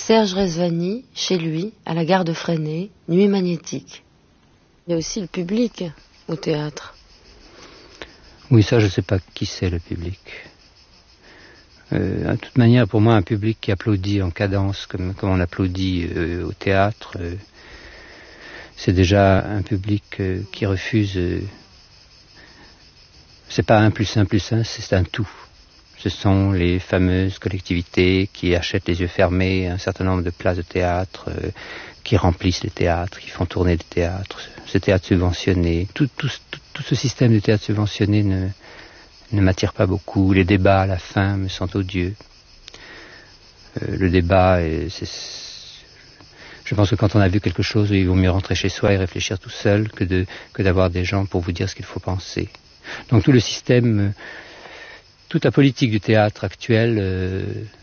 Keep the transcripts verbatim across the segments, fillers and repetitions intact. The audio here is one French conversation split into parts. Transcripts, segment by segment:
Serge Rezvani, chez lui, à la gare de Fresnay, Nuit magnétique. Il y a aussi le public au théâtre. Oui, ça, je ne sais pas qui c'est le public. Euh, de toute manière, pour moi, un public qui applaudit en cadence, comme, comme on applaudit euh, au théâtre, euh, c'est déjà un public euh, qui refuse. Euh, c'est pas un plus un plus un, c'est un tout. Ce sont les fameuses collectivités qui achètent les yeux fermés un certain nombre de places de théâtre, euh, qui remplissent les théâtres, qui font tourner les théâtres, ce théâtre subventionné. Tout, tout, tout, tout ce système de théâtre subventionné ne, ne m'attire pas beaucoup. Les débats à la fin me sont odieux. Euh, le débat, est, c'est, je pense que quand on a vu quelque chose, il vaut mieux rentrer chez soi et réfléchir tout seul que, de, que d'avoir des gens pour vous dire ce qu'il faut penser. Donc tout le système... Toute la politique du théâtre actuel, euh,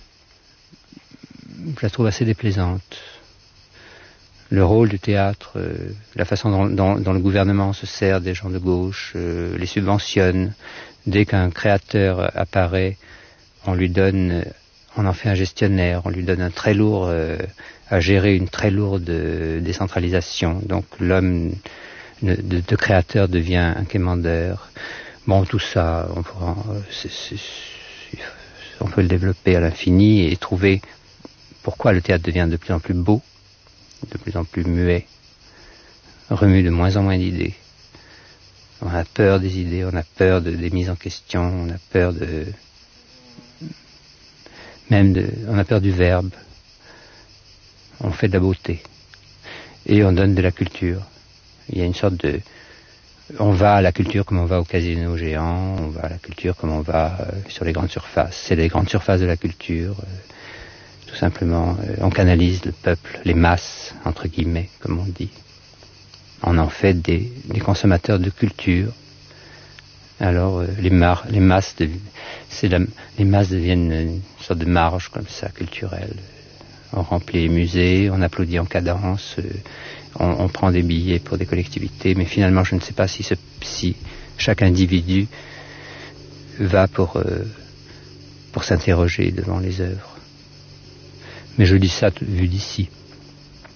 je la trouve assez déplaisante. Le rôle du théâtre, euh, la façon dont, dont, dont le gouvernement se sert des gens de gauche, euh, les subventionne. Dès qu'un créateur apparaît, on lui donne, on en fait un gestionnaire, on lui donne un très lourd, euh, à gérer une très lourde euh, décentralisation. Donc l'homme de, de, de créateur devient un quémandeur. Bon, tout ça, on, pourra, c'est, c'est, on peut le développer à l'infini et trouver pourquoi le théâtre devient de plus en plus beau, de plus en plus muet, remue de moins en moins d'idées. On a peur des idées, on a peur de, des mises en question, on a peur de... même de... on a peur du verbe. On fait de la beauté. Et on donne de la culture. Il y a une sorte de... On va à la culture comme on va au casino géant, on va à la culture comme on va euh, sur les grandes surfaces. C'est les grandes surfaces de la culture, euh, tout simplement. Euh, on canalise le peuple, les masses, entre guillemets, comme on dit. On en fait des, des consommateurs de culture. Alors euh, les, mar- les, masses de, c'est la, les masses deviennent une sorte de marge comme ça, culturelle. On remplit les musées, on applaudit en cadence... Euh, On, on prend des billets pour des collectivités, mais finalement, je ne sais pas si, ce, si chaque individu va pour, euh, pour s'interroger devant les œuvres. Mais je dis ça vu d'ici.